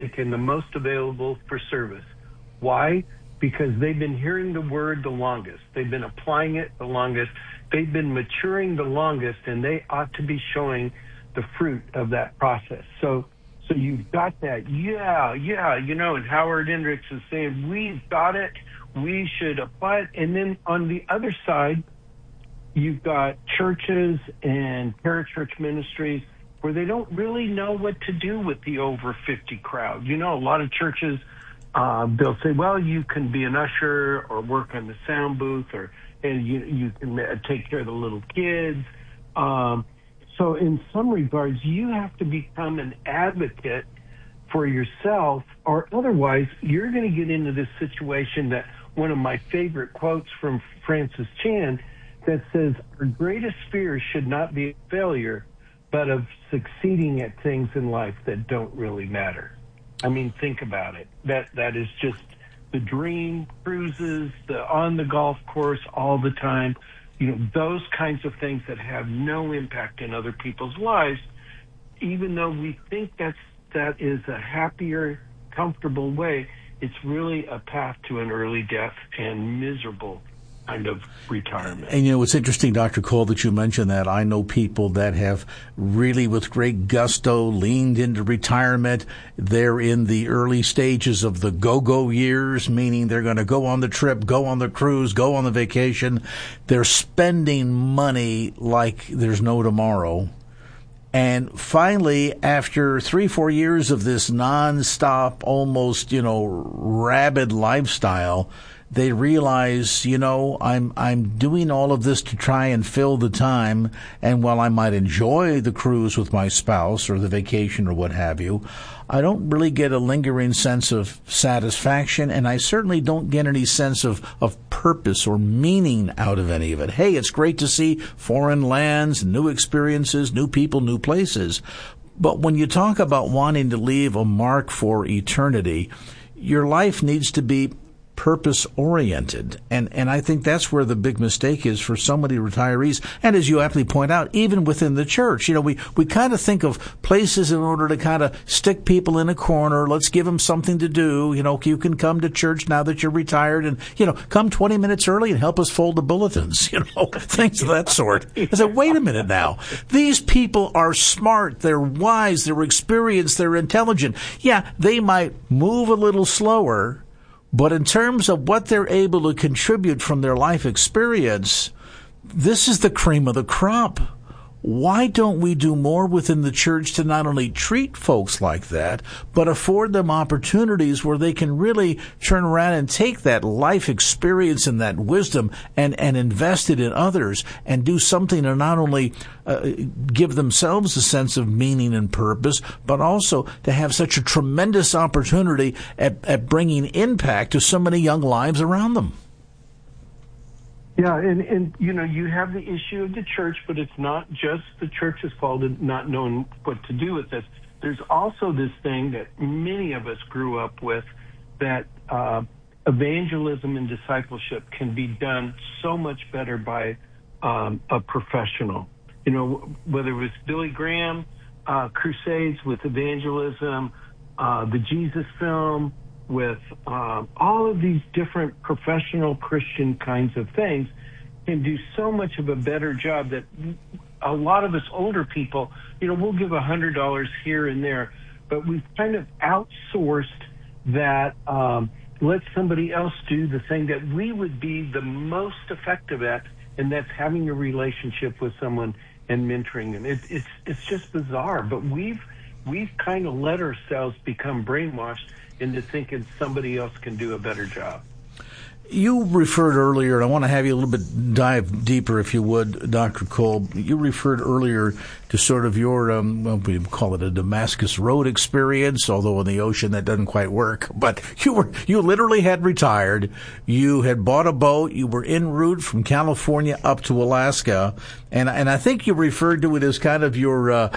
authentic and the most available for service. Why? Because they've been hearing the word the longest. They've been applying it the longest. They've been maturing the longest, and they ought to be showing the fruit of that process. So you've got that. Yeah. And Howard Hendricks is saying, we've got it. We should apply it. And then on the other side, you've got churches and parachurch ministries where they don't really know what to do with the over 50 crowd. A lot of churches, they'll say, well, you can be an usher or work on the sound booth, and you can take care of the little kids. So in some regards, you have to become an advocate for yourself, or otherwise you're going to get into this situation that one of my favorite quotes from Francis Chan that says, our greatest fear should not be failure, but of succeeding at things in life that don't really matter. I mean, think about it. That is just the dream, cruises, on the golf course all the time, those kinds of things that have no impact in other people's lives, even though we think that is a happier, comfortable way, it's really a path to an early death and miserable kind of retirement. And it's interesting, Dr. Cole, that you mentioned that. I know people that have really with great gusto leaned into retirement. They're in the early stages of the go-go years, meaning they're going to go on the trip, go on the cruise, go on the vacation. They're spending money like there's no tomorrow. And finally, after 3-4 years of this nonstop, almost, rabid lifestyle, they realize, I'm doing all of this to try and fill the time. And while I might enjoy the cruise with my spouse or the vacation or what have you, I don't really get a lingering sense of satisfaction. And I certainly don't get any sense of purpose or meaning out of any of it. Hey, it's great to see foreign lands, new experiences, new people, new places. But when you talk about wanting to leave a mark for eternity, your life needs to be purpose-oriented. And I think that's where the big mistake is for so many retirees. And as you aptly point out, even within the church, we kind of think of places in order to kind of stick people in a corner. Let's give them something to do. You can come to church now that you're retired and, come 20 minutes early and help us fold the bulletins, things of that sort. I said, wait a minute now. These people are smart. They're wise. They're experienced. They're intelligent. Yeah, they might move a little slower, but in terms of what they're able to contribute from their life experience, this is the cream of the crop. Why don't we do more within the church to not only treat folks like that, but afford them opportunities where they can really turn around and take that life experience and that wisdom and invest it in others and do something to not only give themselves a sense of meaning and purpose, but also to have such a tremendous opportunity at bringing impact to so many young lives around them. Yeah, and you have the issue of the church, but it's not just the church's fault in not knowing what to do with this. There's also this thing that many of us grew up with, that evangelism and discipleship can be done so much better by a professional. Whether it was Billy Graham, crusades with evangelism, the Jesus film, with all of these different professional Christian kinds of things, can do so much of a better job that a lot of us older people, we'll give $100 here and there, but we've kind of outsourced that, let somebody else do the thing that we would be the most effective at, and that's having a relationship with someone and mentoring them. It's just bizarre, but we've kind of let ourselves become brainwashed into thinking somebody else can do a better job. You referred earlier, and I want to have you a little bit dive deeper, if you would, Dr. Cole. You referred earlier to sort of your, we call it a Damascus Road experience, although in the ocean that doesn't quite work. But you literally had retired. You had bought a boat. You were en route from California up to Alaska, and I think you referred to it as kind of your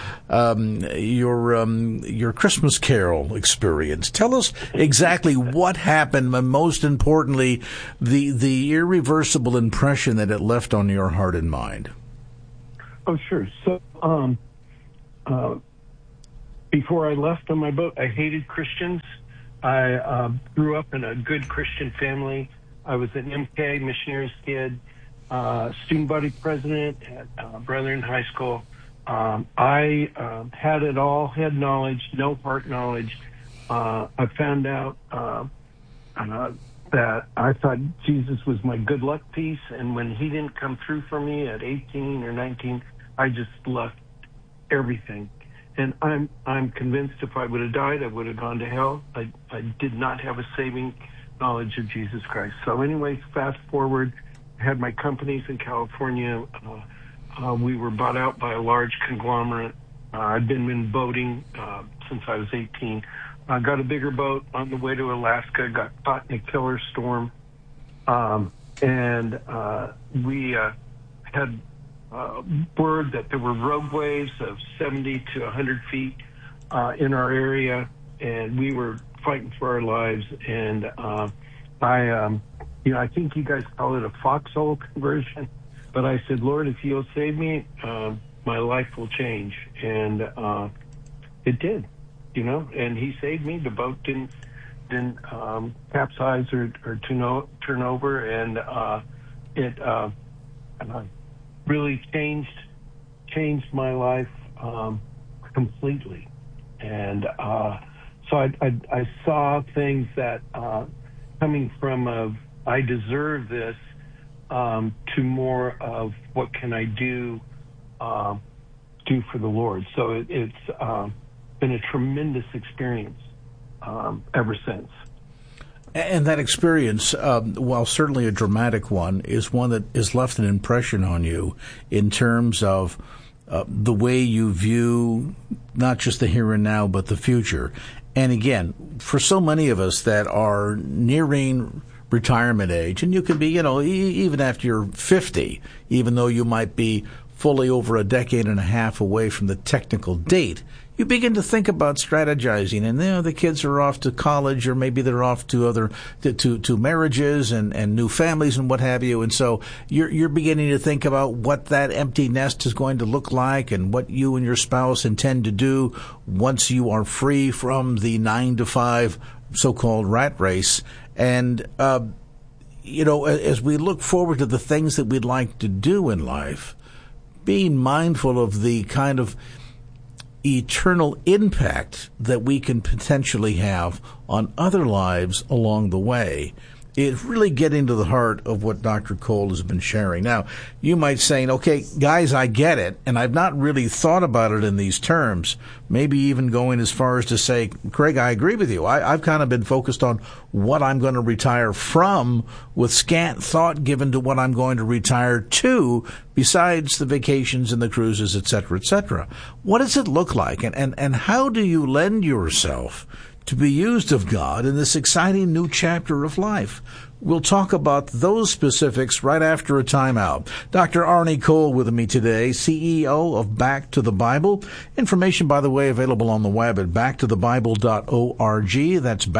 Christmas Carol experience. Tell us exactly what happened, and most importantly, the irreversible impression that it left on your heart and mind. Oh, sure. So, before I left on my boat, I hated Christians. I grew up in a good Christian family. I was an MK, missionary's kid, student body president at Brethren High School. I had it all, head knowledge, no heart knowledge. I found out that I thought Jesus was my good luck piece, and when he didn't come through for me at 18 or 19, I just left everything. And I'm convinced if I would have died, I would have gone to hell. I did not have a saving knowledge of Jesus Christ. So anyways, fast forward, I had my companies in California. We were bought out by a large conglomerate. I'd been in boating since I was 18. I got a bigger boat on the way to Alaska, got caught in a killer storm. And we had word that there were rogue waves of 70 to 100 feet in our area, and we were fighting for our lives. And I think you guys call it a foxhole conversion, but I said, Lord, if you'll save me, my life will change. And it did, and he saved me. The boat didn't capsize or turn over, and it really changed my life completely. And so I saw things that coming from I deserve this to more of what can I do for the Lord. So it's been a tremendous experience ever since. And that experience, while certainly a dramatic one, is one that has left an impression on you in terms of the way you view not just the here and now, but the future. And again, for so many of us that are nearing retirement age, and you can be, even after you're 50, even though you might be fully over a decade and a half away from the technical date, you begin to think about strategizing, and the kids are off to college, or maybe they're off to to marriages and new families and what have you, and so you're beginning to think about what that empty nest is going to look like, and what you and your spouse intend to do once you are free from the 9-to-5 so-called rat race. And as we look forward to the things that we'd like to do in life, being mindful of the kind of eternal impact that we can potentially have on other lives along the way, it's really getting to the heart of what Dr. Cole has been sharing. Now, you might say, okay, guys, I get it, and I've not really thought about it in these terms, maybe even going as far as to say, Craig, I agree with you. I've kind of been focused on what I'm going to retire from, with scant thought given to what I'm going to retire to, besides the vacations and the cruises, et cetera, et cetera. What does it look like, and how do you lend yourself to be used of God in this exciting new chapter of life? We'll talk about those specifics right after a timeout. Dr. Arnie Cole with me today, CEO of Back to the Bible. Information, by the way, available on the web at backtothebible.org. That's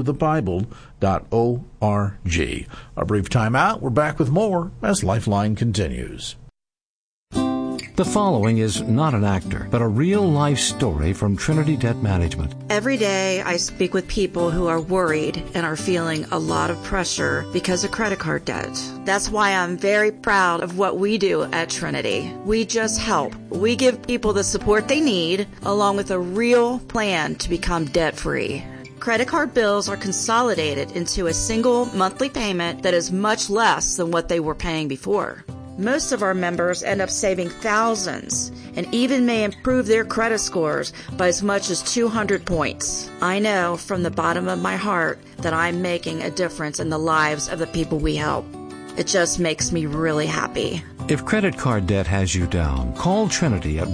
backtothebible.org. A brief timeout. We're back with more as Lifeline continues. The following is not an actor, but a real-life story from Trinity Debt Management. Every day I speak with people who are worried and are feeling a lot of pressure because of credit card debt. That's why I'm very proud of what we do at Trinity. We just help. We give people the support they need, along with a real plan to become debt-free. Credit card bills are consolidated into a single monthly payment that is much less than what they were paying before. Most of our members end up saving thousands and even may improve their credit scores by as much as 200 points. I know from the bottom of my heart that I'm making a difference in the lives of the people we help. It just makes me really happy. If credit card debt has you down, call Trinity at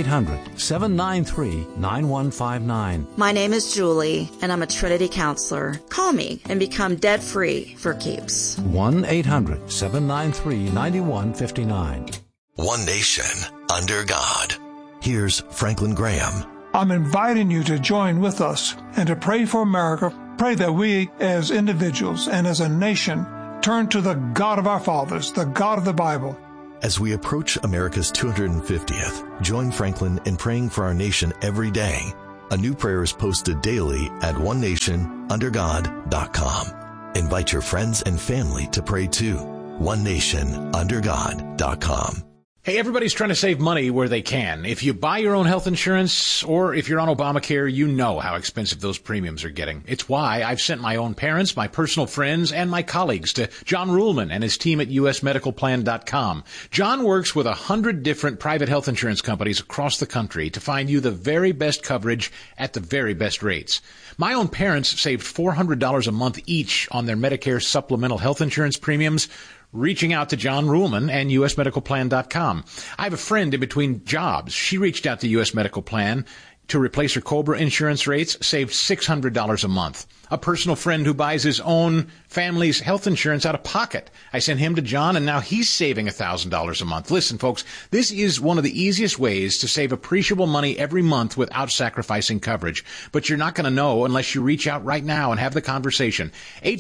1-800-793-9159. My name is Julie, and I'm a Trinity counselor. Call me and become debt-free for keeps. 1-800-793-9159. One nation under God. Here's Franklin Graham. I'm inviting you to join with us and to pray for America. Pray that we as individuals and as a nation turn to the God of our fathers, the God of the Bible. As we approach America's 250th, join Franklin in praying for our nation every day. A new prayer is posted daily at onenationundergod.com. Invite your friends and family to pray too. onenationundergod.com. Hey, everybody's trying to save money where they can. If you buy your own health insurance or if you're on Obamacare, you know how expensive those premiums are getting. It's why I've sent my own parents, my personal friends, and my colleagues to John Ruhlman and his team at usmedicalplan.com. John works with 100 different private health insurance companies across the country to find you the very best coverage at the very best rates. My own parents saved $400 a month each on their Medicare supplemental health insurance premiums, reaching out to John Ruhlman and usmedicalplan.com. I have a friend in between jobs. She reached out to US Medical Plan to replace her COBRA insurance rates, saved $600 a month. A personal friend who buys his own family's health insurance out of pocket. I sent him to John, and now he's saving $1,000 a month. Listen, folks, this is one of the easiest ways to save appreciable money every month without sacrificing coverage. But you're not going to know unless you reach out right now and have the conversation.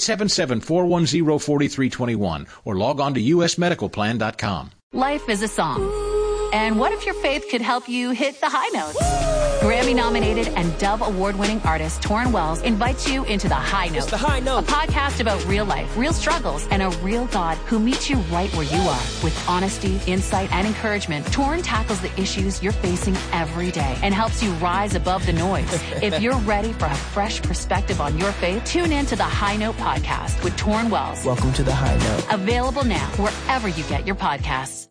877-410-4321 or log on to usmedicalplan.com. Life is a song. And what if your faith could help you hit the high notes? Grammy-nominated and Dove Award-winning artist Torrin Wells invites you into The High Note. The High Note. A podcast about real life, real struggles, and a real God who meets you right where you are. With honesty, insight, and encouragement, Torrin tackles the issues you're facing every day and helps you rise above the noise. If you're ready for a fresh perspective on your faith, tune in to The High Note podcast with Torrin Wells. Welcome to The High Note. Available now wherever you get your podcasts.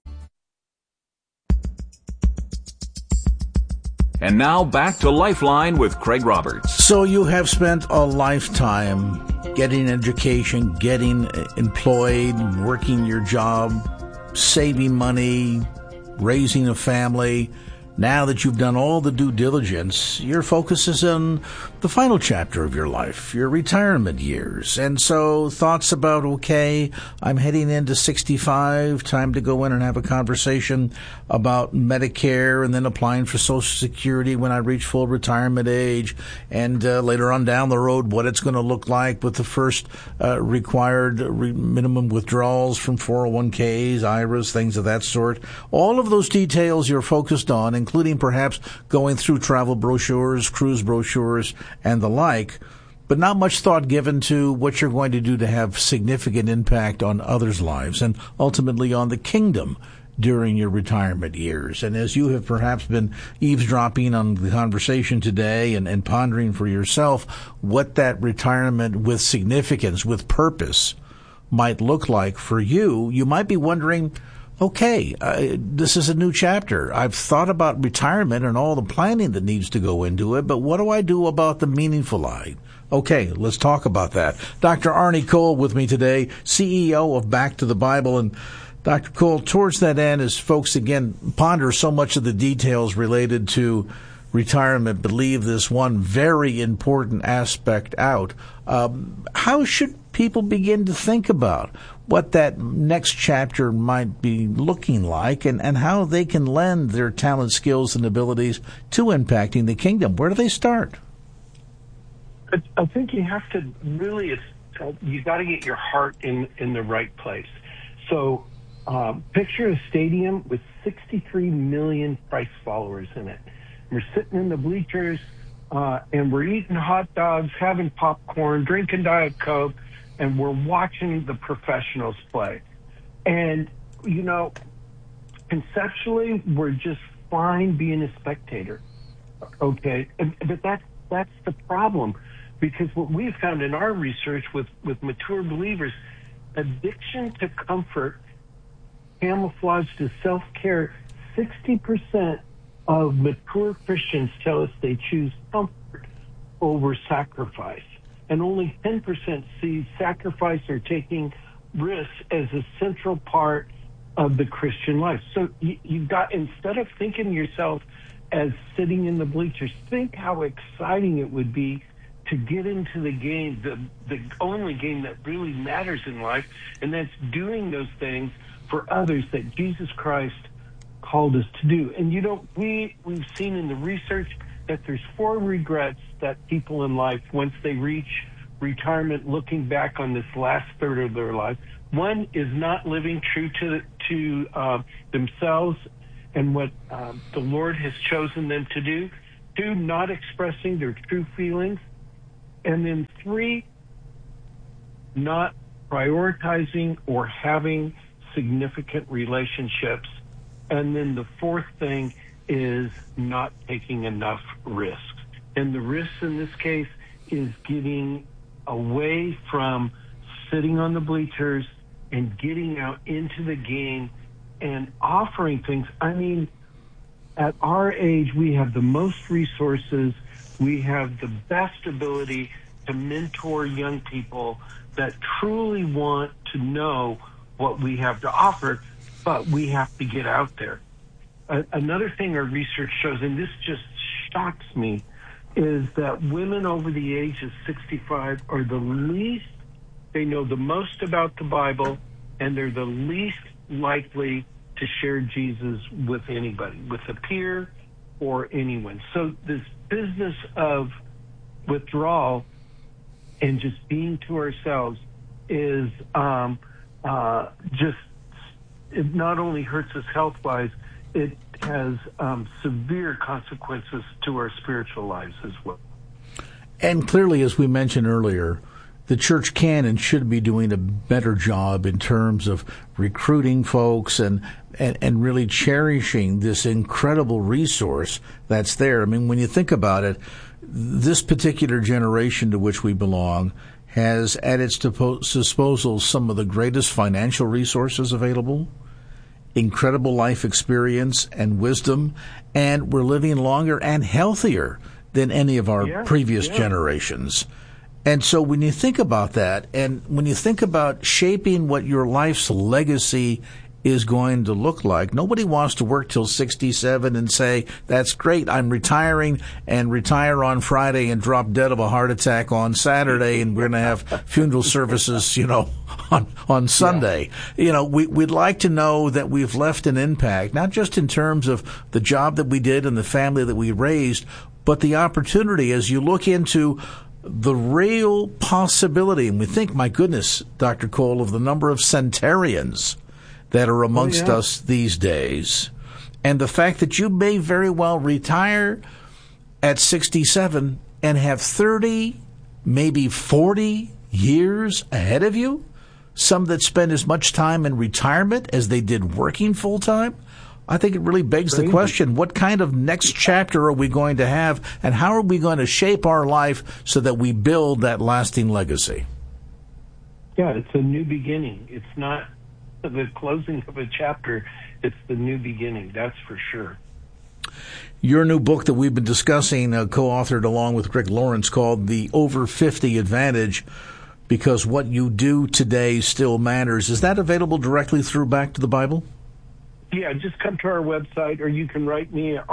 And now back to Lifeline with Craig Roberts. So you have spent a lifetime getting education, getting employed, working your job, saving money, raising a family. Now that you've done all the due diligence, your focus is on the final chapter of your life, your retirement years. And so thoughts about, okay, I'm heading into 65, time to go in and have a conversation about Medicare and then applying for Social Security when I reach full retirement age, and later on down the road, what it's going to look like with the first required minimum withdrawals from 401ks, IRAs, things of that sort. All of those details you're focused on, including perhaps going through travel brochures, cruise brochures, and the like, but not much thought given to what you're going to do to have significant impact on others' lives and ultimately on the kingdom during your retirement years. And as you have perhaps been eavesdropping on the conversation today and pondering for yourself what that retirement with significance, with purpose, might look like for you, you might be wondering, okay, this is a new chapter. I've thought about retirement and all the planning that needs to go into it, but what do I do about the meaningful life? Okay, let's talk about that. Dr. Arnie Cole with me today, CEO of Back to the Bible. And Dr. Cole, towards that end, as folks, again, ponder so much of the details related to retirement, but leave this one very important aspect out, how should people begin to think about what that next chapter might be looking like and how they can lend their talent, skills, and abilities to impacting the kingdom? Where do they start? I think you have to really, you got to get your heart in the right place. So picture a stadium with 63 million Christ followers in it. We're sitting in the bleachers and we're eating hot dogs, having popcorn, drinking Diet Coke, and we're watching the professionals play. And, you know, conceptually, we're just fine being a spectator. Okay? But that's the problem. Because what we've found in our research with mature believers, addiction to comfort camouflaged as self-care, 60% of mature Christians tell us they choose comfort over sacrifice. And only 10% see sacrifice or taking risks as a central part of the Christian life. So you've got, instead of thinking yourself as sitting in the bleachers, think how exciting it would be to get into the game, the only game that really matters in life, and that's doing those things for others that Jesus Christ called us to do. And you know, we've seen in the research that there's 4 regrets that people in life, once they reach retirement, looking back on this last third of their life. One is not living true to themselves and what the Lord has chosen them to do. 2, not expressing their true feelings. And then 3, not prioritizing or having significant relationships. And then the 4th thing is not taking enough risks. And the risks in this case is getting away from sitting on the bleachers and getting out into the game and offering things. I mean, at our age, we have the most resources. We have the best ability to mentor young people that truly want to know what we have to offer, but we have to get out there. Another thing our research shows, and this just shocks me, is that women over the age of 65 are the least, they know the most about the Bible, and they're the least likely to share Jesus with anybody, with a peer or anyone. So this business of withdrawal and just being to ourselves is just, it not only hurts us health-wise, it has severe consequences to our spiritual lives as well. And clearly, as we mentioned earlier, the church can and should be doing a better job in terms of recruiting folks and really cherishing this incredible resource that's there. I mean, when you think about it, this particular generation to which we belong has at its disposal some of the greatest financial resources available, incredible life experience and wisdom, and we're living longer and healthier than any of our previous generations. And so when you think about that, and when you think about shaping what your life's legacy is going to look like, nobody wants to work till 67 and say, that's great, I'm retiring, and retire on Friday and drop dead of a heart attack on Saturday, and we're going to have funeral services, on Sunday. Yeah. We'd like to know that we've left an impact, not just in terms of the job that we did and the family that we raised, but the opportunity as you look into the real possibility. And we think, my goodness, Dr. Cole, of the number of centenarians that are amongst us these days. And the fact that you may very well retire at 67 and have 30, maybe 40 years ahead of you, some that spend as much time in retirement as they did working full-time. I think it really begs the question, what kind of next chapter are we going to have, and how are we going to shape our life so that we build that lasting legacy? Yeah, it's a new beginning. It's not the closing of a chapter. It's the new beginning, that's for sure. Your new book that we've been discussing, co-authored along with Rick Lawrence, called The Over 50 Advantage, because what you do today still matters. Is that available directly through Back to the Bible? Yeah, just come to our website, or you can write me at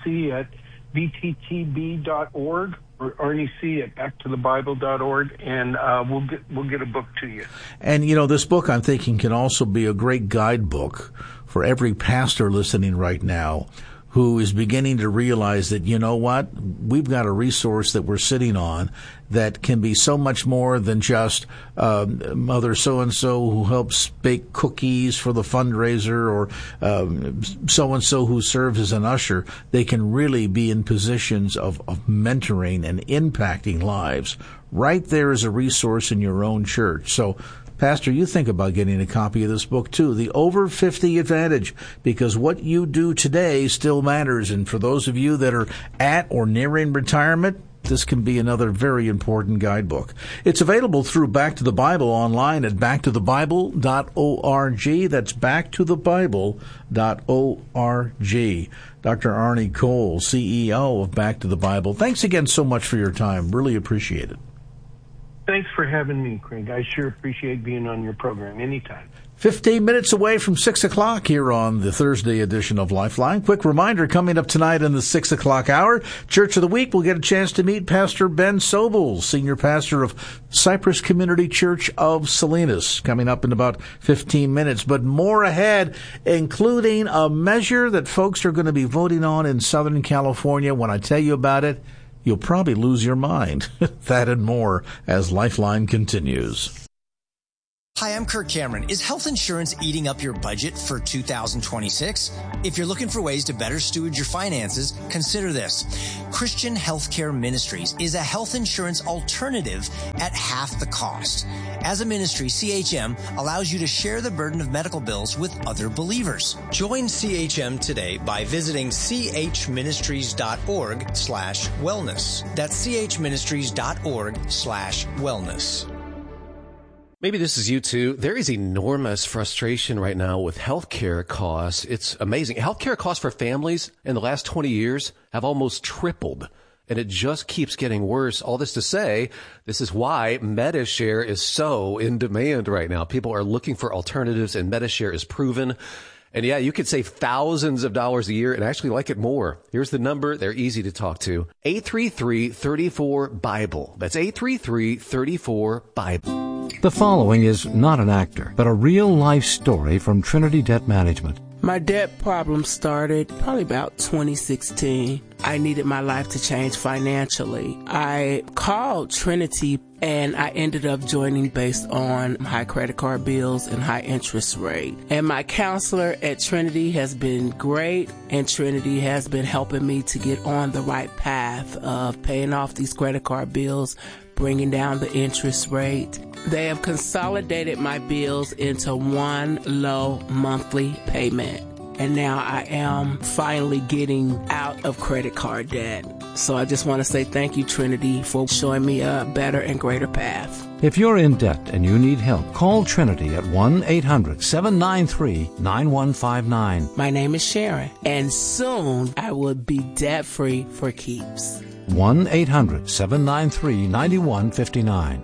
arniec@bttb.org or arniec@backtothebible.org, and we'll get a book to you. And, this book, I'm thinking, can also be a great guidebook for every pastor listening right now who is beginning to realize that, we've got a resource that we're sitting on that can be so much more than just Mother so-and-so who helps bake cookies for the fundraiser, or so-and-so who serves as an usher. They can really be in positions of mentoring and impacting lives. Right there is a resource in your own church. So, Pastor, you think about getting a copy of this book, too, The Over 50 Advantage, because what you do today still matters. And for those of you that are at or nearing retirement, this can be another very important guidebook. It's available through Back to the Bible online at backtothebible.org. That's backtothebible.org. Dr. Arnie Cole, CEO of Back to the Bible, thanks again so much for your time. Really appreciate it. Thanks for having me, Craig. I sure appreciate being on your program anytime. 15 minutes away from 6 o'clock here on the Thursday edition of Lifeline. Quick reminder, coming up tonight in the 6 o'clock hour, Church of the Week, we'll get a chance to meet Pastor Ben Sobel, Senior Pastor of Cypress Community Church of Salinas, coming up in about 15 minutes. But more ahead, including a measure that folks are going to be voting on in Southern California. When I tell you about it, you'll probably lose your mind. That and more as Lifeline continues. Hi, I'm Kirk Cameron. Is health insurance eating up your budget for 2026? If you're looking for ways to better steward your finances, consider this. Christian Healthcare Ministries is a health insurance alternative at half the cost. As a ministry, CHM allows you to share the burden of medical bills with other believers. Join CHM today by visiting chministries.org/wellness. That's chministries.org/wellness. Maybe this is you too. There is enormous frustration right now with healthcare costs. It's amazing. Healthcare costs for families in the last 20 years have almost tripled, and it just keeps getting worse. All this to say, this is why MediShare is so in demand right now. People are looking for alternatives, and MediShare is proven. And yeah, you could save thousands of dollars a year and actually like it more. Here's the number. They're easy to talk to. 833-34-BIBLE. That's 833-34-BIBLE. The following is not an actor, but a real-life story from Trinity Debt Management. My debt problem started probably about 2016. I needed my life to change financially. I called Trinity and I ended up joining based on high credit card bills and high interest rate. And my counselor at Trinity has been great, and Trinity has been helping me to get on the right path of paying off these credit card bills, bringing down the interest rate. They have consolidated my bills into one low monthly payment. And now I am finally getting out of credit card debt. So I just want to say thank you, Trinity, for showing me a better and greater path. If you're in debt and you need help, call Trinity at 1-800-793-9159. My name is Sharon, and soon I will be debt-free for keeps. 1-800-793-9159.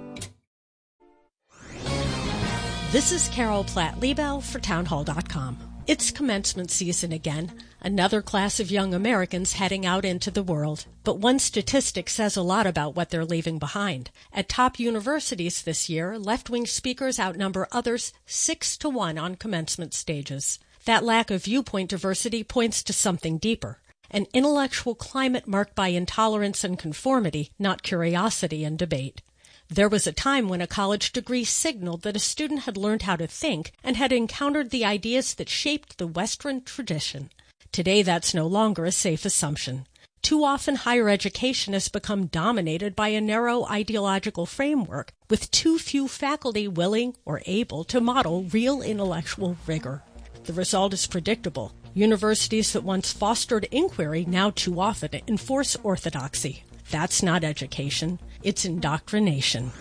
This is Carol Platt-Liebel for townhall.com. It's commencement season again, another class of young Americans heading out into the world. But one statistic says a lot about what they're leaving behind. At top universities this year, left-wing speakers outnumber others 6-1 on commencement stages. That lack of viewpoint diversity points to something deeper. An intellectual climate marked by intolerance and conformity, not curiosity and debate. There was a time when a college degree signaled that a student had learned how to think and had encountered the ideas that shaped the Western tradition. Today, that's no longer a safe assumption. Too often, higher education has become dominated by a narrow ideological framework, with too few faculty willing or able to model real intellectual rigor. The result is predictable. Universities that once fostered inquiry now too often enforce orthodoxy. That's not education. It's indoctrination.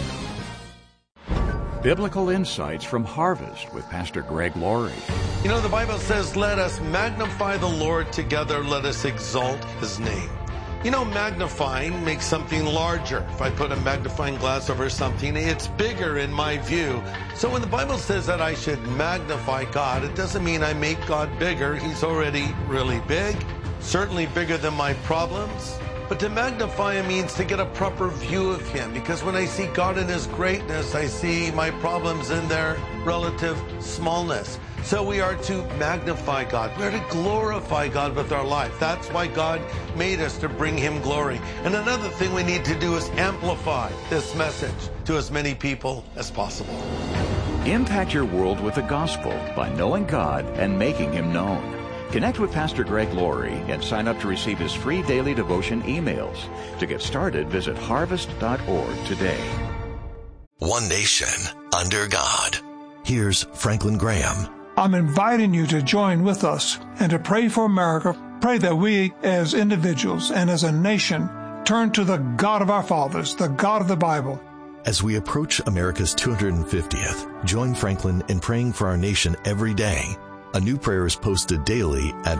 Biblical Insights from Harvest with Pastor Greg Laurie. You know, the Bible says, let us magnify the Lord together, let us exalt his name. You know, magnifying makes something larger. If I put a magnifying glass over something, it's bigger in my view. So when the Bible says that I should magnify God, it doesn't mean I make God bigger. He's already really big, certainly bigger than my problems. But to magnify him means to get a proper view of him, because when I see God in his greatness, I see my problems in their relative smallness. So we are to magnify God. We are to glorify God with our life. That's why God made us, to bring him glory. And another thing we need to do is amplify this message to as many people as possible. Impact your world with the gospel by knowing God and making him known. Connect with Pastor Greg Laurie and sign up to receive his free daily devotion emails. To get started, visit harvest.org today. One nation under God. Here's Franklin Graham. I'm inviting you to join with us and to pray for America. Pray that we as individuals and as a nation turn to the God of our fathers, the God of the Bible. As we approach America's 250th, join Franklin in praying for our nation every day. A new prayer is posted daily at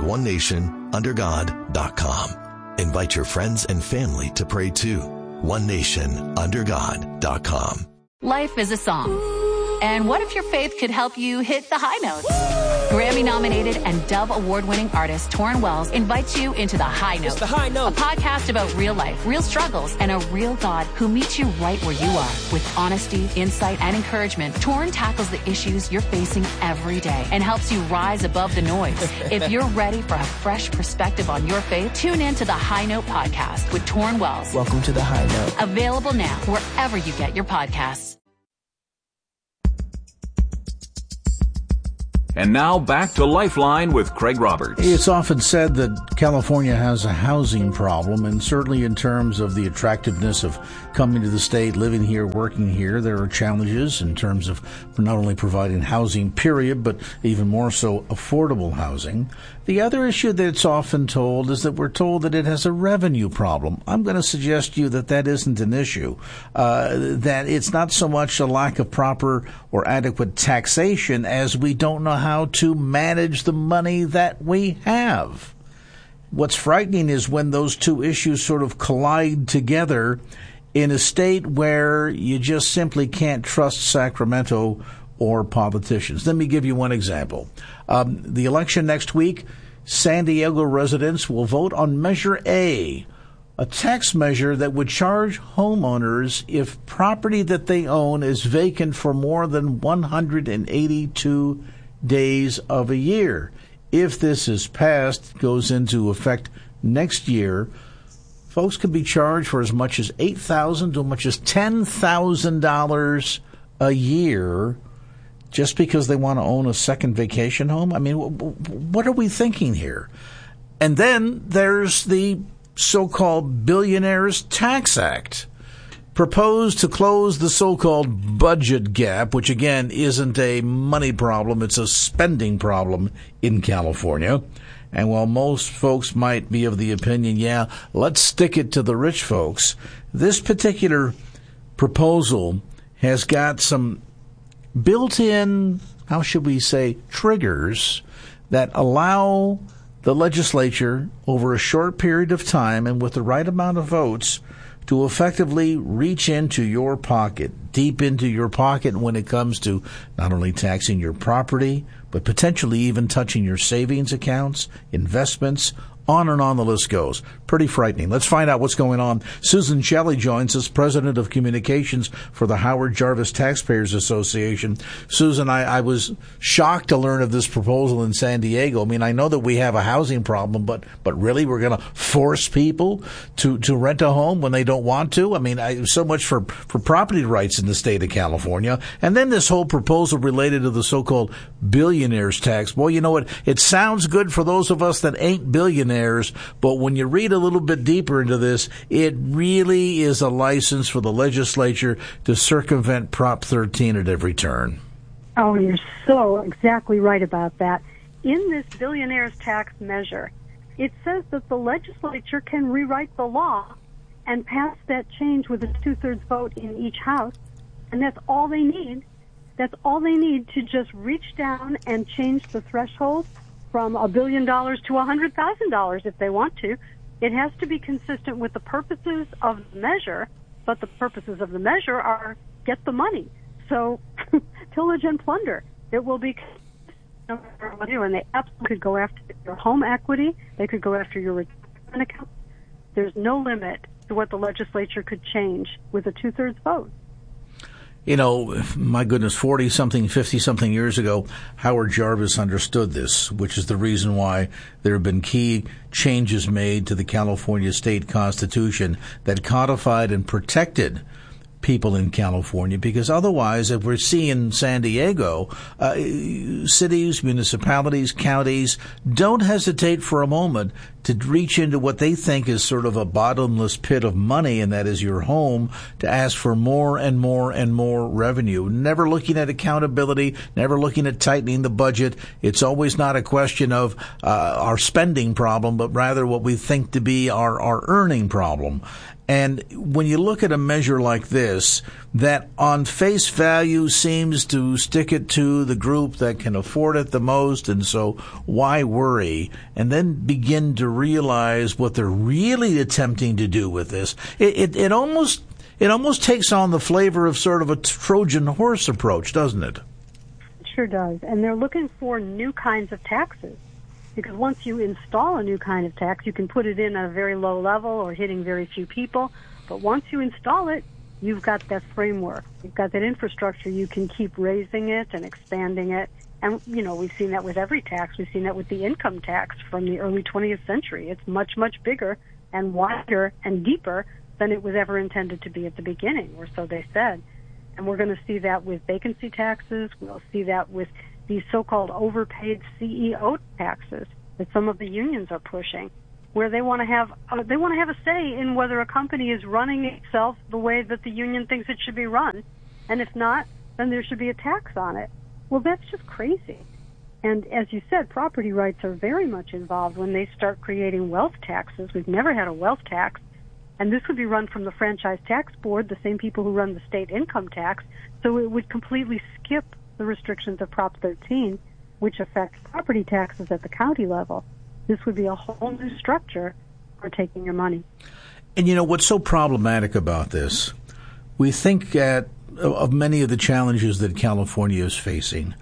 onenationundergod.com. Invite your friends and family to pray too. onenationundergod.com. Life is a song. And what if your faith could help you hit the high notes? Grammy-nominated and Dove Award-winning artist Torrin Wells invites you into The High Note. It's The High Note. A podcast about real life, real struggles, and a real God who meets you right where you are. With honesty, insight, and encouragement, Torrin tackles the issues you're facing every day and helps you rise above the noise. If you're ready for a fresh perspective on your faith, tune in to The High Note podcast with Torrin Wells. Welcome to The High Note. Available now wherever you get your podcasts. And now back to Lifeline with Craig Roberts. It's often said that California has a housing problem, and certainly in terms of the attractiveness of coming to the state, living here, working here, there are challenges in terms of not only providing housing, period, but even more so affordable housing. The other issue that's often told is that we're told that it has a revenue problem. I'm going to suggest to you that that isn't an issue, that it's not so much a lack of proper or adequate taxation as we don't know how to manage the money that we have. What's frightening is when those two issues sort of collide together in a state where you just simply can't trust Sacramento or politicians. Let me give you one example. The election next week, San Diego residents will vote on Measure A, a tax measure that would charge homeowners if property that they own is vacant for more than 182 days of a year. If this is passed, goes into effect next year, folks could be charged for as much as $8,000 to as much as $10,000 a year just because they want to own a second vacation home. I mean, what are we thinking here? And then there's the so-called Billionaires Tax Act, proposed to close the so-called budget gap, which again isn't a money problem, it's a spending problem in California. And while most folks might be of the opinion, yeah, let's stick it to the rich folks, this particular proposal has got some built-in, how should we say, triggers that allow the legislature over a short period of time and with the right amount of votes to effectively reach into your pocket, deep into your pocket when it comes to not only taxing your property, but potentially even touching your savings accounts, investments, on and on the list goes. Pretty frightening. Let's find out what's going on. Susan Shelley joins us, President of Communications for the Howard Jarvis Taxpayers Association. Susan, I was shocked to learn of this proposal in San Diego. I mean, I know that we have a housing problem, but really we're going to force people to rent a home when they don't want to? I mean, so much for property rights in the state of California. And then this whole proposal related to the so-called billionaires tax. Boy, you know what? It sounds good for those of us that ain't billionaires. But when you read a little bit deeper into this, it really is a license for the legislature to circumvent Prop 13 at every turn. Oh, you're so exactly right about that. In this billionaires tax measure, it says that the legislature can rewrite the law and pass that change with a 2/3 vote in each house, and that's all they need. That's all they need to just reach down and change the threshold from $1 billion to $100,000 if they want to. It has to be consistent with the purposes of the measure, but the purposes of the measure are get the money. So pillage and plunder. It will be no matter what they do, and they absolutely could go after your home equity. They could go after your retirement account. There's no limit to what the legislature could change with a 2/3 vote. You know, my goodness, 40-something, 50-something years ago, Howard Jarvis understood this, which is the reason why there have been key changes made to the California state constitution that codified and protected people in California, because otherwise, if we're seeing San Diego, cities, municipalities, counties don't hesitate for a moment to reach into what they think is sort of a bottomless pit of money, and that is your home, to ask for more and more and more revenue. Never looking at accountability, never looking at tightening the budget. It's always not a question of our spending problem, but rather what we think to be our earning problem. And when you look at a measure like this, that on face value seems to stick it to the group that can afford it the most, and so why worry? And then begin to realize what they're really attempting to do with this. It almost takes on the flavor of sort of a Trojan horse approach, doesn't it? It sure does. And they're looking for new kinds of taxes. Because once you install a new kind of tax, you can put it in at a very low level or hitting very few people. But once you install it, you've got that framework. You've got that infrastructure. You can keep raising it and expanding it. And, you know, we've seen that with every tax. We've seen that with the income tax from the early 20th century. It's much, much bigger and wider and deeper than it was ever intended to be at the beginning, or so they said. And we're going to see that with vacancy taxes. We'll see that with these so-called overpaid CEO taxes that some of the unions are pushing, where they want to have a say in whether a company is running itself the way that the union thinks it should be run, and if not, then there should be a tax on it. Well, that's just crazy. And as you said, property rights are very much involved when they start creating wealth taxes. We've never had a wealth tax, and this would be run from the Franchise Tax Board, the same people who run the state income tax, so it would completely skip the restrictions of Prop 13, which affect property taxes at the county level. This would be a whole new structure for taking your money. And you know what's so problematic about this? We think of many of the challenges that California is facing.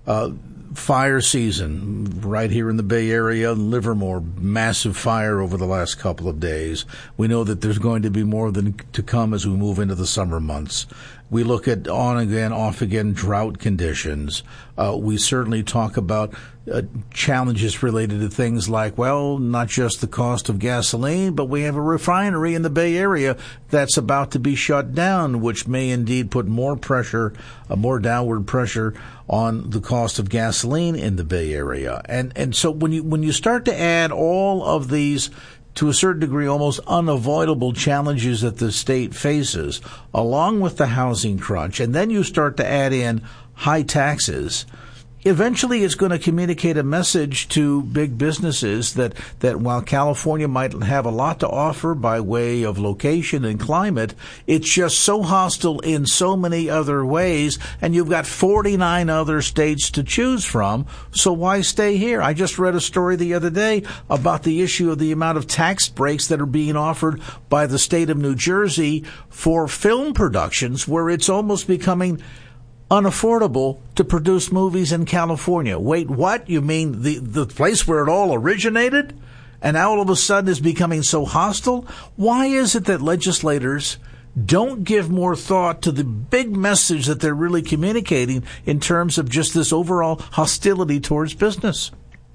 Fire season right here in the Bay Area, Livermore, massive fire over the last couple of days. We know that there's going to be more to come as we move into the summer months. We look at on again, off again drought conditions. We certainly talk about challenges related to things like, well, not just the cost of gasoline, but we have a refinery in the Bay Area that's about to be shut down, which may indeed put more pressure, more downward pressure on the cost of gasoline in the Bay Area. And so when you start to add all of these, to a certain degree, almost unavoidable challenges that the state faces, along with the housing crunch, and then you start to add in high taxes, eventually it's going to communicate a message to big businesses that while California might have a lot to offer by way of location and climate, it's just so hostile in so many other ways, and you've got 49 other states to choose from, so why stay here? I just read a story the other day about the issue of the amount of tax breaks that are being offered by the state of New Jersey for film productions, where it's almost becoming unaffordable to produce movies in California. Wait, what? You mean the place where it all originated? And now all of a sudden is becoming so hostile? Why is it that legislators don't give more thought to the big message that they're really communicating in terms of just this overall hostility towards business?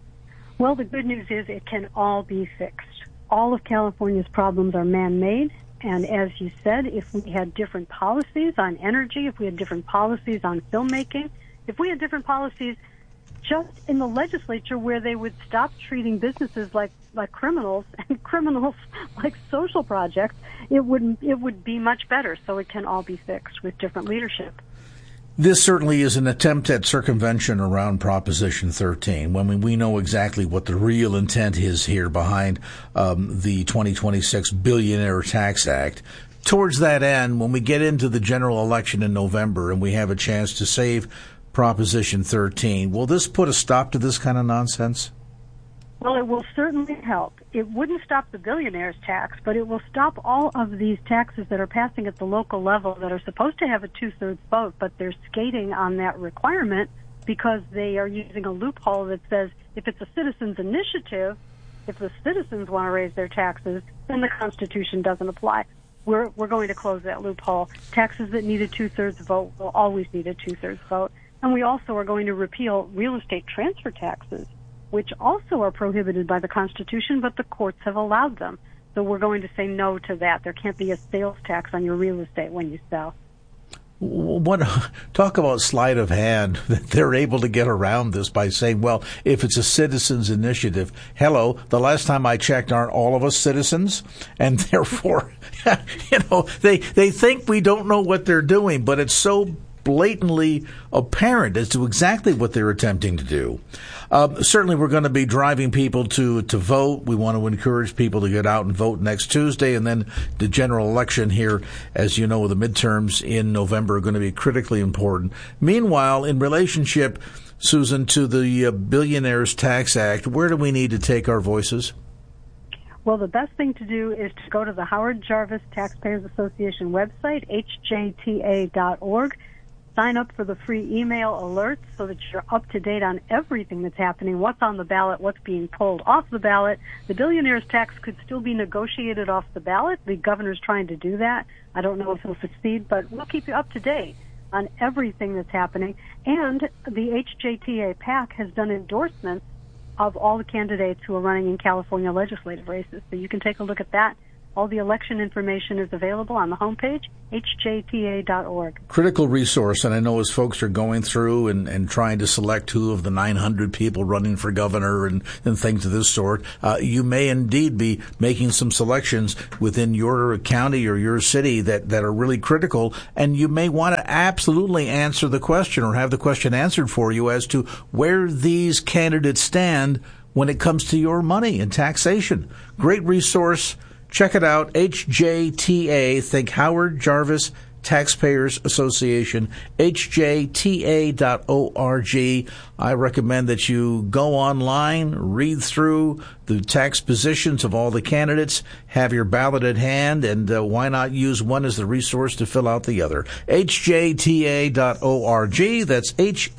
Well, the good news is it can all be fixed. All of California's problems are man-made. And as you said, if we had different policies on energy, if we had different policies on filmmaking, if we had different policies just in the legislature where they would stop treating businesses like criminals and criminals like social projects, it would be much better. So it can all be fixed with different leadership. This certainly is an attempt at circumvention around Proposition 13, when we know exactly what the real intent is here behind the 2026 Billionaire Tax Act. Towards that end, when we get into the general election in November and we have a chance to save Proposition 13, will this put a stop to this kind of nonsense? Well, it will certainly help. It wouldn't stop the billionaire's tax, but it will stop all of these taxes that are passing at the local level that are supposed to have a 2/3 vote, but they're skating on that requirement because they are using a loophole that says if it's a citizen's initiative, if the citizens want to raise their taxes, then the Constitution doesn't apply. We're going to close that loophole. Taxes that need a 2/3 vote will always need a 2/3 vote. And we also are going to repeal real estate transfer taxes, which also are prohibited by the Constitution, but the courts have allowed them. So we're going to say no to that. There can't be a sales tax on your real estate when you sell. What talk about sleight of hand that they're able to get around this by saying, well, if it's a citizen's initiative, hello, the last time I checked, aren't all of us citizens? And therefore, they think we don't know what they're doing, but it's so blatantly apparent as to exactly what they're attempting to do. Certainly, we're going to be driving people to vote. We want to encourage people to get out and vote next Tuesday, and then the general election here, as you know, the midterms in November are going to be critically important. Meanwhile, in relationship, Susan, to the Billionaires Tax Act, where do we need to take our voices? Well, the best thing to do is to go to the Howard Jarvis Taxpayers Association website, hjta.org. Sign up for the free email alerts so that you're up to date on everything that's happening, what's on the ballot, what's being pulled off the ballot. The billionaire's tax could still be negotiated off the ballot. The governor's trying to do that. I don't know if he'll succeed, but we'll keep you up to date on everything that's happening. And the HJTA PAC has done endorsements of all the candidates who are running in California legislative races. So you can take a look at that All the election information is available on the homepage, hjta.org. Critical resource, and I know as folks are going through and trying to select who of the 900 people running for governor and things of this sort, you may indeed be making some selections within your county or your city that are really critical, and you may want to absolutely answer the question or have the question answered for you as to where these candidates stand when it comes to your money and taxation. Great resource. Check it out, HJTA, think Howard Jarvis Taxpayers Association, hjta.org. I recommend that you go online, read through the tax positions of all the candidates, have your ballot at hand, and why not use one as the resource to fill out the other. hjta.org, that's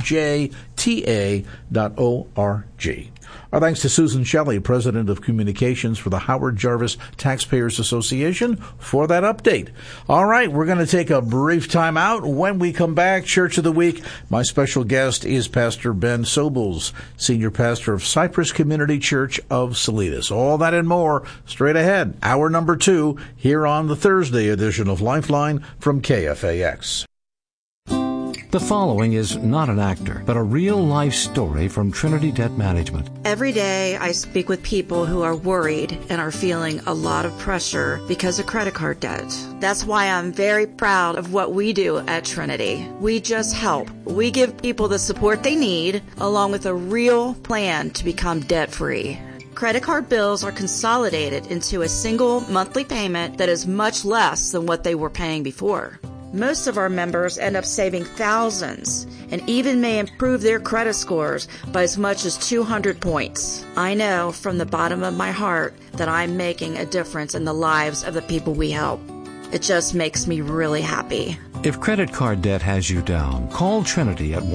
hjta.org. Our thanks to Susan Shelley, President of Communications for the Howard Jarvis Taxpayers Association, for that update. All right, we're going to take a brief time out. When we come back, Church of the Week, my special guest is Pastor Ben Sobels, Senior Pastor of Cypress Community Church of Salinas. All that and more straight ahead. Hour number 2 here on the Thursday edition of Lifeline from KFAX. The following is not an actor, but a real-life story from Trinity Debt Management. Every day I speak with people who are worried and are feeling a lot of pressure because of credit card debt. That's why I'm very proud of what we do at Trinity. We just help. We give people the support they need, along with a real plan to become debt-free. Credit card bills are consolidated into a single monthly payment that is much less than what they were paying before. Most of our members end up saving thousands and even may improve their credit scores by as much as 200 points. I know from the bottom of my heart that I'm making a difference in the lives of the people we help. It just makes me really happy. If credit card debt has you down, call Trinity at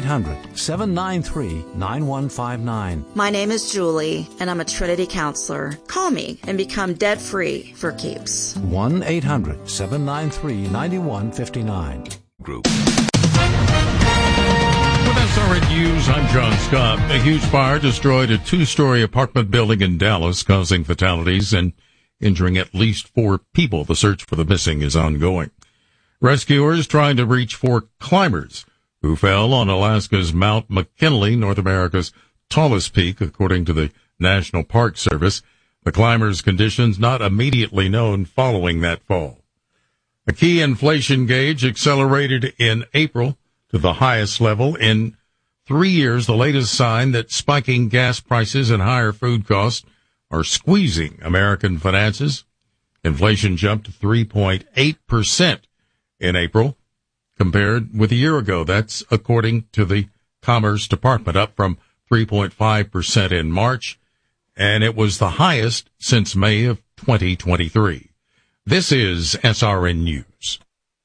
1-800-793-9159. My name is Julie, and I'm a Trinity counselor. Call me and become debt-free for keeps. 1-800-793-9159. Group. With SRN News, I'm John Scott. A huge fire destroyed a 2-story apartment building in Dallas, causing fatalities and injuring at least 4 people. The search for the missing is ongoing. Rescuers trying to reach 4 climbers who fell on Alaska's Mount McKinley, North America's tallest peak, according to the National Park Service. The climbers' conditions not immediately known following that fall. A key inflation gauge accelerated in April to the highest level in 3 years, the latest sign that spiking gas prices and higher food costs are squeezing American finances. Inflation jumped to 3.8% in April compared with a year ago. That's according to the Commerce Department, up from 3.5% in March, and it was the highest since May of 2023. This is SRN News.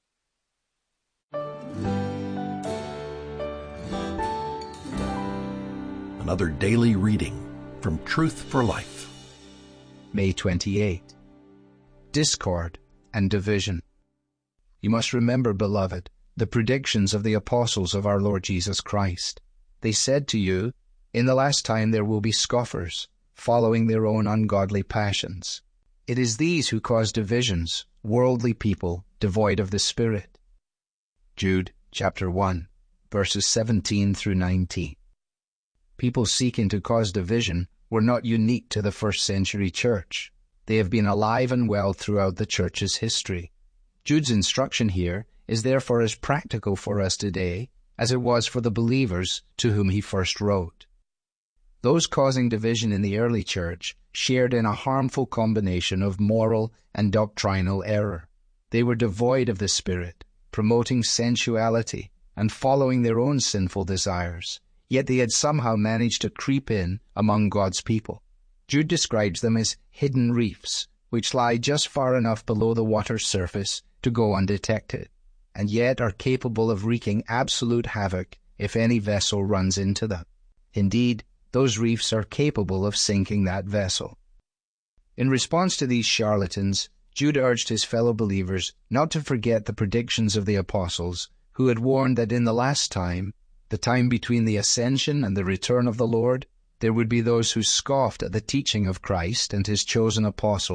Another daily reading from Truth for Life. May 28. Discord and division. You must remember, beloved, the predictions of the apostles of our Lord Jesus Christ. They said to you, in the last time there will be scoffers, following their own ungodly passions. It is these who cause divisions, worldly people, devoid of the Spirit. Jude chapter 1, verses 17 through 19. People seeking to cause division were not unique to the first-century church. They have been alive and well throughout the church's history. Jude's instruction here is therefore as practical for us today as it was for the believers to whom he first wrote. Those causing division in the early church shared in a harmful combination of moral and doctrinal error. They were devoid of the Spirit, promoting sensuality and following their own sinful desires. Yet they had somehow managed to creep in among God's people. Jude describes them as hidden reefs, which lie just far enough below the water's surface to go undetected, and yet are capable of wreaking absolute havoc if any vessel runs into them. Indeed, those reefs are capable of sinking that vessel. In response to these charlatans, Jude urged his fellow believers not to forget the predictions of the apostles, who had warned that in the last time, the time between the ascension and the return of the Lord, there would be those who scoffed at the teaching of Christ and his chosen apostles,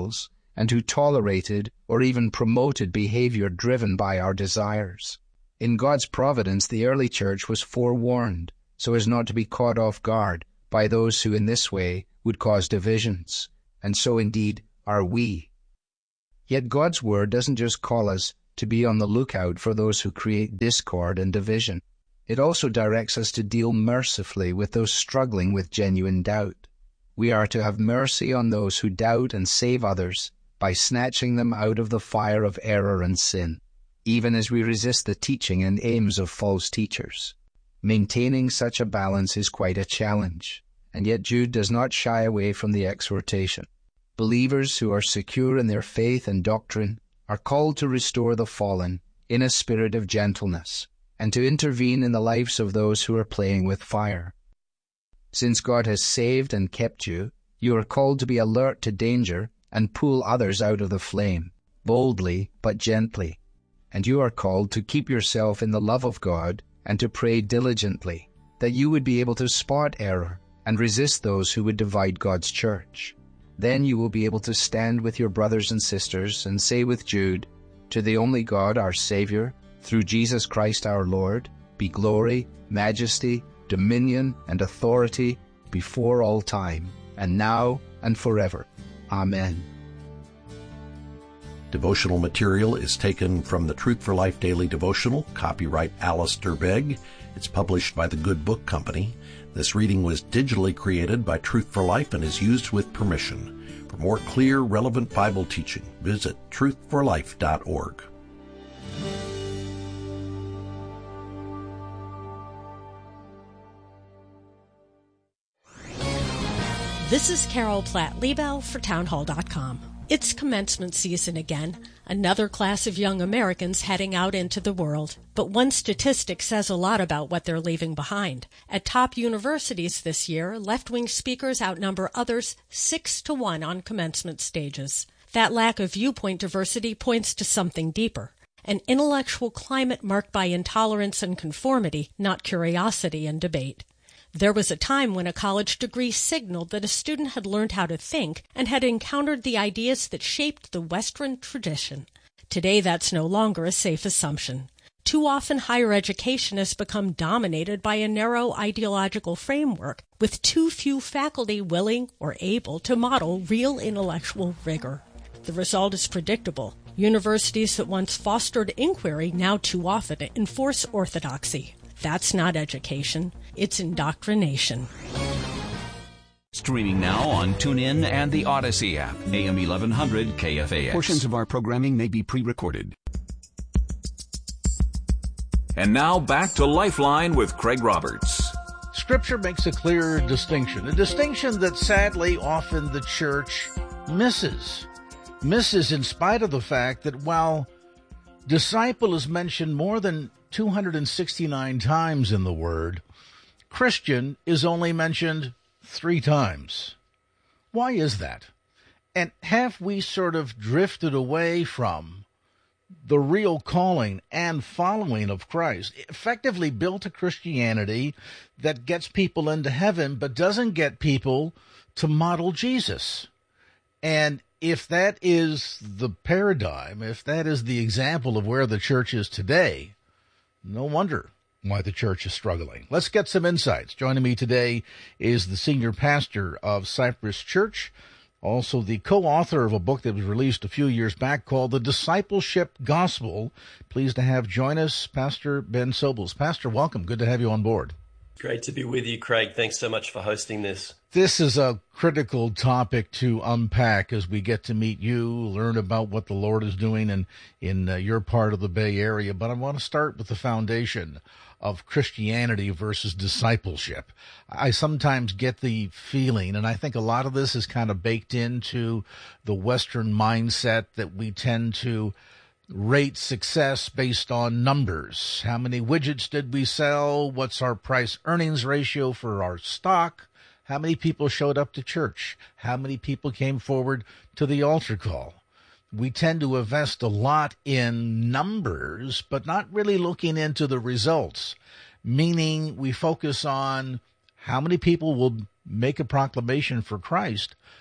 and who tolerated or even promoted behavior driven by our desires. In God's providence, the early church was forewarned so as not to be caught off guard by those who in this way would cause divisions, and so indeed are we. Yet God's word doesn't just call us to be on the lookout for those who create discord and division. It also directs us to deal mercifully with those struggling with genuine doubt. We are to have mercy on those who doubt and save others by snatching them out of the fire of error and sin, even as we resist the teaching and aims of false teachers. Maintaining such a balance is quite a challenge, and yet Jude does not shy away from the exhortation. Believers who are secure in their faith and doctrine are called to restore the fallen in a spirit of gentleness, and to intervene in the lives of those who are playing with fire. Since God has saved and kept you, you are called to be alert to danger and pull others out of the flame, boldly but gently. And you are called to keep yourself in the love of God and to pray diligently, that you would be able to spot error and resist those who would divide God's church. Then you will be able to stand with your brothers and sisters and say with Jude, "To the only God, our Savior, through Jesus Christ our Lord, be glory, majesty, dominion, and authority before all time, and now and forever. Amen." Devotional material is taken from the Truth for Life Daily Devotional, copyright Alistair Begg. It's published by the Good Book Company. This reading was digitally created by Truth for Life and is used with permission. For more clear, relevant Bible teaching, visit truthforlife.org. This is Carol Platt-Liebel for townhall.com. It's commencement season again, another class of young Americans heading out into the world. But one statistic says a lot about what they're leaving behind. At top universities this year, left-wing speakers outnumber others 6-1 on commencement stages. That lack of viewpoint diversity points to something deeper. An intellectual climate marked by intolerance and conformity, not curiosity and debate. There was a time when a college degree signaled that a student had learned how to think and had encountered the ideas that shaped the Western tradition. Today, that's no longer a safe assumption. Too often, higher education has become dominated by a narrow ideological framework, with too few faculty willing or able to model real intellectual rigor. The result is predictable. Universities that once fostered inquiry now too often enforce orthodoxy. That's not education, it's indoctrination. Streaming now on TuneIn and the Odyssey app, AM 1100 KFAX. Portions of our programming may be pre-recorded. And now back to Lifeline with Craig Roberts. Scripture makes a clear distinction, a distinction that sadly often the church misses in spite of the fact that while disciple is mentioned more than 269 times in the Word, Christian is only mentioned 3 times. Why is that? And have we sort of drifted away from the real calling and following of Christ, effectively built a Christianity that gets people into heaven but doesn't get people to model Jesus? And if that is the paradigm, if that is the example of where the church is today, no wonder why the church is struggling. Let's get some insights. Joining me today is the senior pastor of Cypress Church, also the co-author of a book that was released a few years back called The Discipleship Gospel. Pleased to have join us Pastor Ben Sobels. Pastor, welcome. Good to have you on board. Great to be with you, Craig. Thanks so much for hosting this. This is a critical topic to unpack as we get to meet you, learn about what the Lord is doing in your part of the Bay Area. But I want to start with the foundation of Christianity versus discipleship. I sometimes get the feeling, and I think a lot of this is kind of baked into the Western mindset, that we tend to rate success based on numbers. How many widgets did we sell? What's our price earnings ratio for our stock? How many people showed up to church? How many people came forward to the altar call? We tend to invest a lot in numbers, but not really looking into the results, meaning we focus on how many people will make a proclamation for Christ,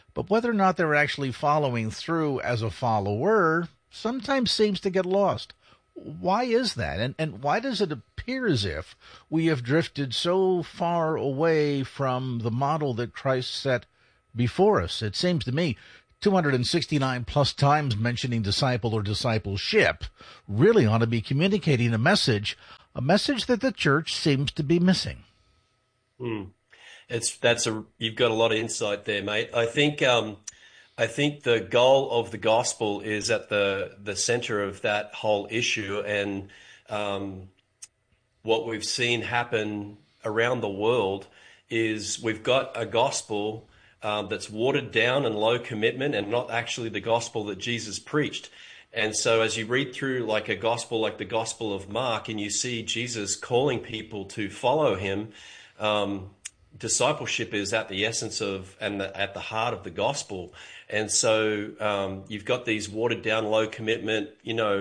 but whether or not they're actually following through as a follower sometimes seems to get lost. Why is that? And why does it appear as if we have drifted so far away from the model that Christ set before us? It seems to me 269 plus times mentioning disciple or discipleship really ought to be communicating a message that the church seems to be missing. You've got a lot of insight there, mate. I think the goal of the gospel is at the center of that whole issue, and what we've seen happen around the world is we've got a gospel that's watered down and low commitment and not actually the gospel that Jesus preached. And so as you read through like a gospel like the Gospel of Mark and you see Jesus calling people to follow him, discipleship is at the essence of and at the heart of the gospel. And so you've got these watered down, low commitment,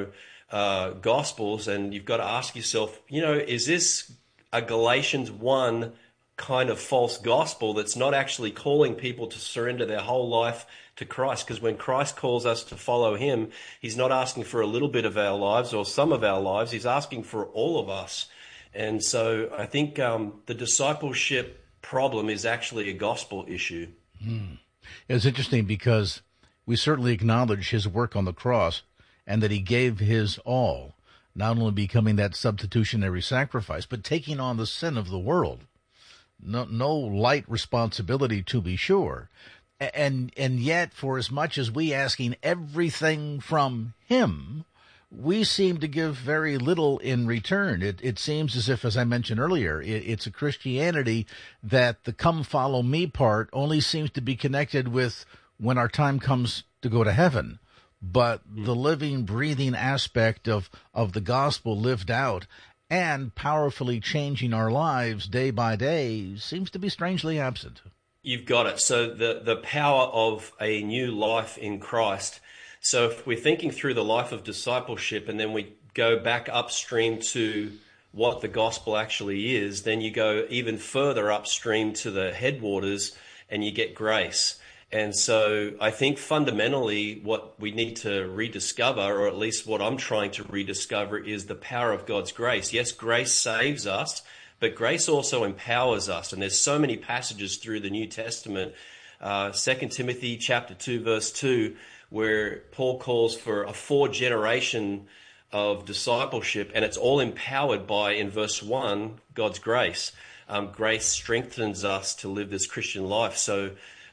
gospels, and you've got to ask yourself, is this a Galatians 1 kind of false gospel that's not actually calling people to surrender their whole life to Christ? Because when Christ calls us to follow him, he's not asking for a little bit of our lives or some of our lives. He's asking for all of us. And so I think the discipleship problem is actually a gospel issue. It's interesting because we certainly acknowledge his work on the cross and that he gave his all, not only becoming that substitutionary sacrifice, but taking on the sin of the world. No light responsibility, to be sure. And yet, for as much as we asking everything from him, we seem to give very little in return. It seems as if, as I mentioned earlier, it's a Christianity that the come follow me part only seems to be connected with when our time comes to go to heaven. But the living, breathing aspect of the gospel lived out and powerfully changing our lives day by day seems to be strangely absent. You've got it. So the power of a new life in Christ. So if we're thinking through the life of discipleship and then we go back upstream to what the gospel actually is, then you go even further upstream to the headwaters and you get grace. And so I think fundamentally what we need to rediscover, or at least what I'm trying to rediscover, is the power of God's grace. Yes, grace saves us, but grace also empowers us. And there's so many passages through the New Testament, 2 Timothy chapter 2, verse 2, where Paul calls for a 4th generation of discipleship, and it's all empowered by, in verse 1, God's grace. Grace strengthens us to live this Christian life. So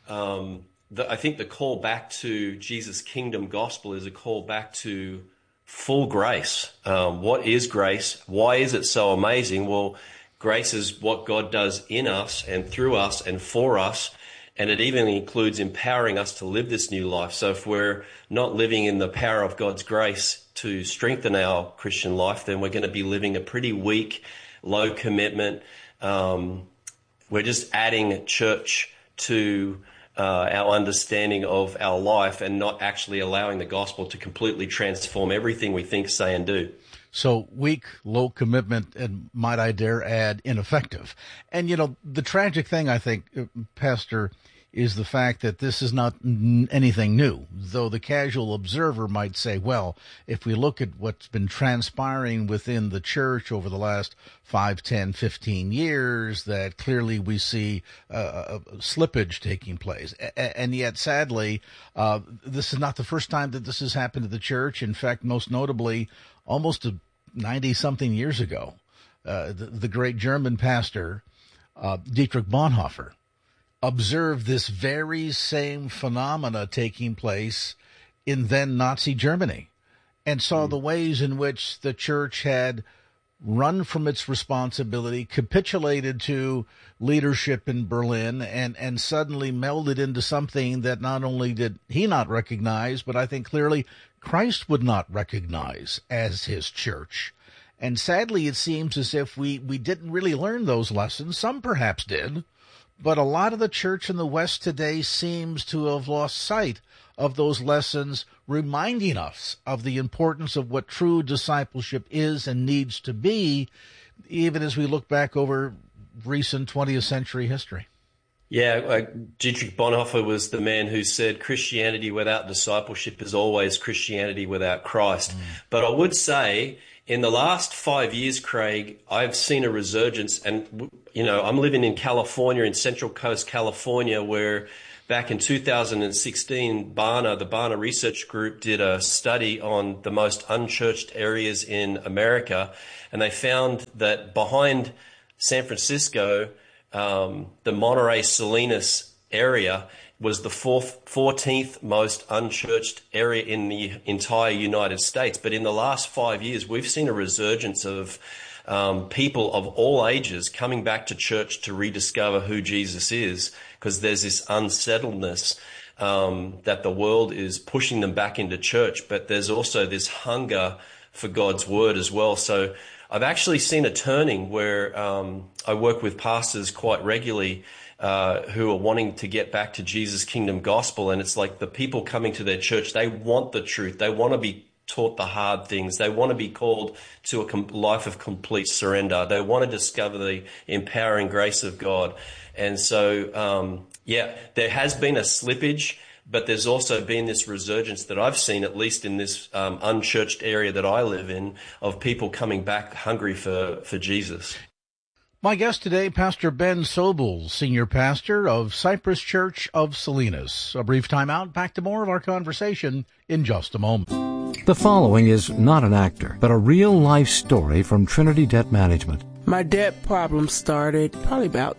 I think the call back to Jesus' kingdom gospel is a call back to full grace. What is grace? Why is it so amazing? Well, grace is what God does in us and through us and for us. And it even includes empowering us to live this new life. So if we're not living in the power of God's grace to strengthen our Christian life, then we're going to be living a pretty weak, low commitment. We're just adding church to our understanding of our life and not actually allowing the gospel to completely transform everything we think, say, and do. So weak, low commitment, and might I dare add, ineffective. And, the tragic thing, I think, Pastor, is the fact that this is not anything new, though the casual observer might say, well, if we look at what's been transpiring within the church over the last 5, 10, 15 years, that clearly we see a slippage taking place. And yet, sadly, this is not the first time that this has happened to the church. In fact, most notably, almost 90-something years ago, the great German pastor, Dietrich Bonhoeffer, observed this very same phenomena taking place in then Nazi Germany and saw the ways in which the church had run from its responsibility, capitulated to leadership in Berlin, and suddenly melded into something that not only did he not recognize, but I think clearly Christ would not recognize as his church. And sadly, it seems as if we didn't really learn those lessons. Some perhaps did. But a lot of the church in the West today seems to have lost sight of those lessons, reminding us of the importance of what true discipleship is and needs to be, even as we look back over recent 20th century history. Yeah, Dietrich Bonhoeffer was the man who said Christianity without discipleship is always Christianity without Christ. But I would say in the last 5 years, Craig, I've seen a resurgence. And, I'm living in California, in Central Coast, California, where back in 2016, the Barna Research Group did a study on the most unchurched areas in America. And they found that behind San Francisco, the Monterey Salinas area was the 14th most unchurched area in the entire United States. But in the last 5 years, we've seen a resurgence of people of all ages coming back to church to rediscover who Jesus is, because there's this unsettledness that the world is pushing them back into church. But there's also this hunger for God's word as well. So I've actually seen a turning where I work with pastors quite regularly who are wanting to get back to Jesus' kingdom gospel. And it's like the people coming to their church, they want the truth. They want to be taught the hard things. They want to be called to a life of complete surrender. They want to discover the empowering grace of God. And so, there has been a slippage, but there's also been this resurgence that I've seen, at least in this unchurched area that I live in, of people coming back hungry for Jesus. My guest today, Pastor Ben Sobel, Senior Pastor of Cypress Church of Salinas. A brief time out, back to more of our conversation in just a moment. The following is not an actor, but a real-life story from Trinity Debt Management. My debt problem started probably about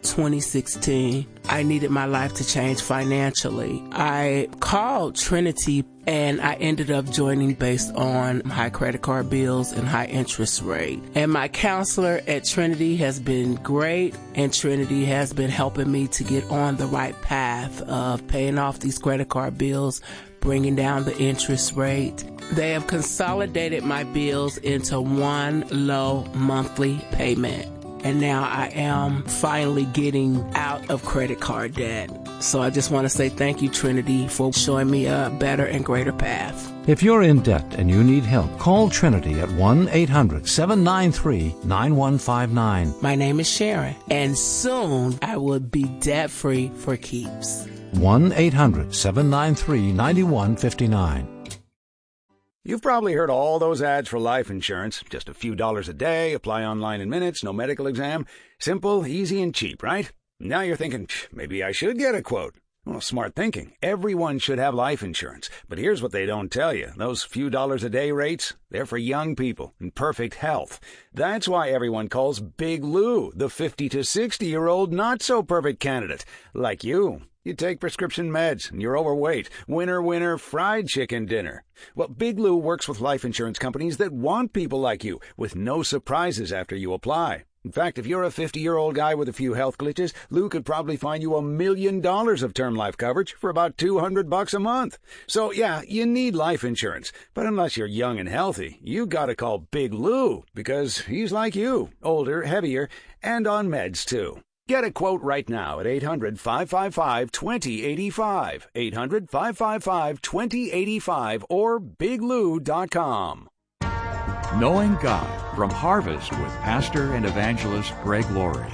2016. I needed my life to change financially. I called Trinity and I ended up joining based on high credit card bills and high interest rate. And my counselor at Trinity has been great, and Trinity has been helping me to get on the right path of paying off these credit card bills, bringing down the interest rate. They have consolidated my bills into one low monthly payment. And now I am finally getting out of credit card debt. So I just want to say thank you, Trinity, for showing me a better and greater path. If you're in debt and you need help, call Trinity at 1-800-793-9159. My name is Sharon, and soon I will be debt-free for keeps. 1-800-793-9159. You've probably heard all those ads for life insurance. Just a few dollars a day, apply online in minutes, no medical exam. Simple, easy, and cheap, right? Now you're thinking, maybe I should get a quote. Well, smart thinking. Everyone should have life insurance. But here's what they don't tell you. Those few dollars a day rates, they're for young people in perfect health. That's why everyone calls Big Lou the 50 to 60-year-old not-so-perfect candidate, like you. You take prescription meds, and you're overweight. Winner, winner, fried chicken dinner. Well, Big Lou works with life insurance companies that want people like you, with no surprises after you apply. In fact, if you're a 50-year-old guy with a few health glitches, Lou could probably find you $1 million of term life coverage for about $200 a month. So, yeah, you need life insurance. But unless you're young and healthy, you gotta call Big Lou, because he's like you, older, heavier, and on meds, too. Get a quote right now at 800-555-2085, 800-555-2085, or biglou.com. Knowing God from Harvest with Pastor and Evangelist Greg Laurie.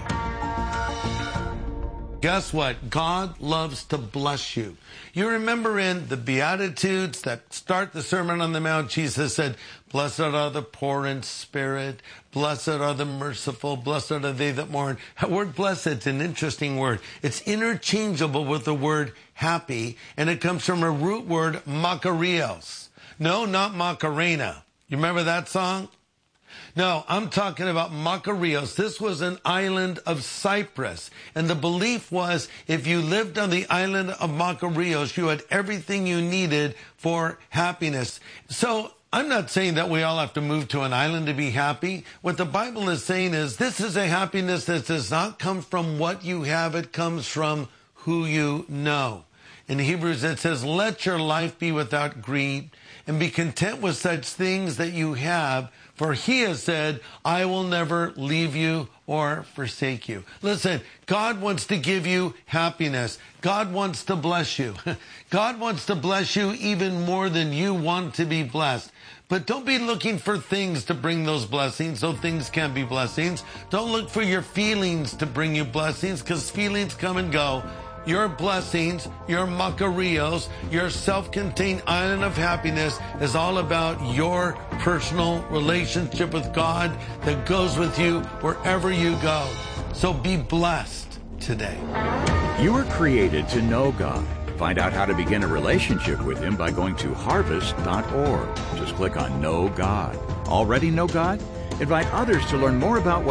Guess what? God loves to bless you. You remember in the Beatitudes that start the Sermon on the Mount, Jesus said, "Blessed are the poor in spirit, blessed are the merciful, blessed are they that mourn." That word blessed is an interesting word. It's interchangeable with the word happy, and it comes from a root word, makarios. No, not Macarena. You remember that song? No, I'm talking about Makarios. This was an island of Cyprus. And the belief was if you lived on the island of Makarios, you had everything you needed for happiness. So I'm not saying that we all have to move to an island to be happy. What the Bible is saying is this is a happiness that does not come from what you have. It comes from who you know. In Hebrews it says, let your life be without greed and be content with such things that you have, For he has said, I will never leave you or forsake you. Listen, God wants to give you happiness. God wants to bless you. God wants to bless you even more than you want to be blessed. But don't be looking for things to bring those blessings, so things can be blessings. Don't look for your feelings to bring you blessings, because feelings come and go. Your blessings, your makarios, your self-contained island of happiness is all about your personal relationship with God that goes with you wherever you go. So be blessed today. You were created to know God. Find out how to begin a relationship with Him by going to harvest.org. Just click on Know God. Already know God? Invite others to learn more about what